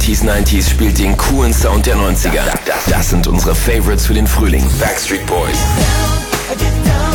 80s, 90s spielt den coolen Sound der 90er. Das sind unsere Favorites für den Frühling. Backstreet Boys. Down,